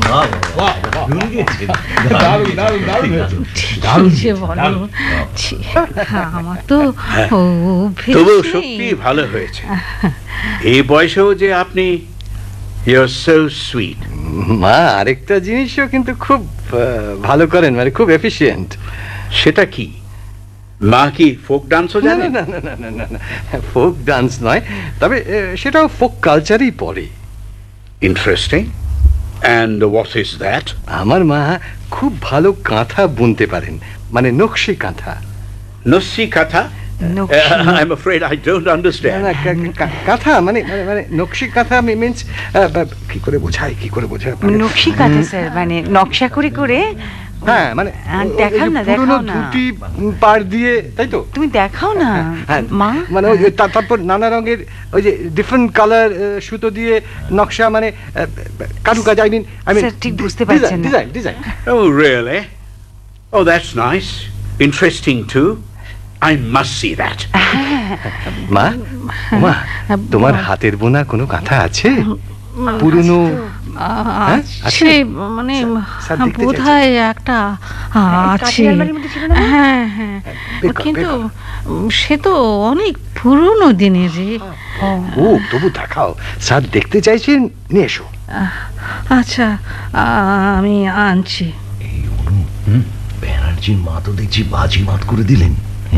আমার তো তবু সত্যি ভালো হয়েছে। এই বয়সেও যে আপনি, ইউ আর সো সুইট। মা আরেকটা জিনিসও কিন্তু খুব ভালো করেন, মানে খুব এফিশিয়েন্ট। সেটা কি? মা কি ফোক ডান্সও জানে? না না না না না না, ফোক ডান্স নয়, তবে সেটাও ফোক কালচারই পড়ে। Interesting. And what is that? আমার মা খুব ভালো কাঁথা বুনতে পারেন, মানে নকশি কাঁথা। নকশি কাঁথা? I'm afraid I don't understand. কাঁথা মানে মানে নকশি কাঁথা মিন্স কি করে বোঝায়, কি করে বোঝায়? নকশি কাঁথা স্যার, মানে নকশা করে করে। হ্যাঁ, মানে দেখাও না, পুরনো ধুতি পাড় দিয়ে, তাই তো? তুমি দেখাও না মা। মানে ওই তারপর নানা রঙের ওই যে ডিফারেন্ট কালার সুতো দিয়ে নকশা, মানে কারুকাজ। আই মিন ঠিক বুঝতে পারছেন না। Design. Oh really? Oh, that's nice. Interesting too. I must see that. মা, মা তোমার হাতের বোনা কোনো কাঁথা আছে পুরনো? আছে, মানে বোধহয় একটা আছে। হ্যাঁ হ্যাঁ, কিন্তু সে তো অনেক পুরনো দিনের। ও তবু দেখাও, স্যার দেখতে চাইছেন, নিয়ে এসো। আচ্ছা, আমি আনছি। ব্যানার্জির মা তো দেখছি বাজি মাত করে দিলেন।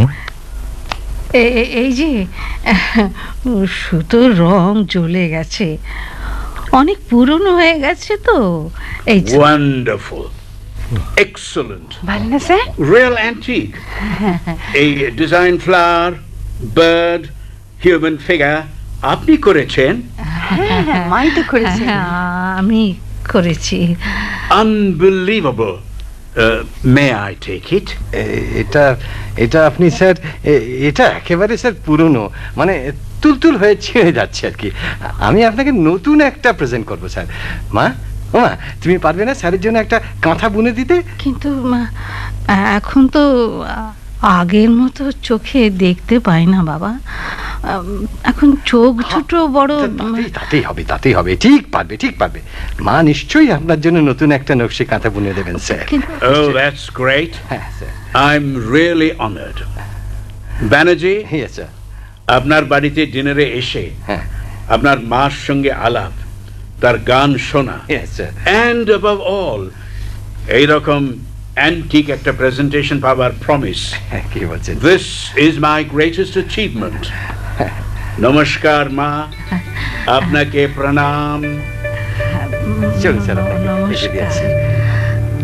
এই যে সুতোর রং জ্বলে গেছে, অনেক পুরনো হয়ে গেছে তো। এই ওয়ান্ডারফুল, এক্সেলেন্ট, ভালো না স্যার? Real antique. এই design flower, bird, human figure আপনি করেছেন? মাই তো করেছি। আমি করেছি। Unbelievable. May I take it? এটা আপনি স্যার, এটা একেবারে স্যার পুরনো, মানে তুলতুল হয়ে ছিঁড়ে যাচ্ছে আর কি। আমি আপনাকে নতুন একটা প্রেজেন্ট করবো স্যার। মা, ও মা, তুমি পারবে না স্যারের জন্য একটা কাঁথা বুনে দিতে? কিন্তু এখন তো আগের মতো চোখে দেখতে পাই না বাবা, এখন চোখ ছোট বড়। তাতেই হবে, ঠিক পারবে, ঠিক পারবে। মা নিশ্চয়ই আপনার জন্য নতুন একটা নকশি কাঁথা বুনে দেবেন sir. Oh, that's great. I'm really honored. Banerjee, yes sir, আপনার বাড়িতে ডিনারে এসে আপনার মার সঙ্গে আলাপ, তার গান শোনা, yes sir, and above all এইরকম অ্যান্টিক একটা প্রেজেন্টেশন পাওয়ার প্রমিস, কি বলছেন? This is my greatest achievement. নমস্কার মা, আপনাকে প্রণাম। চলুন স্যার, আপনাকে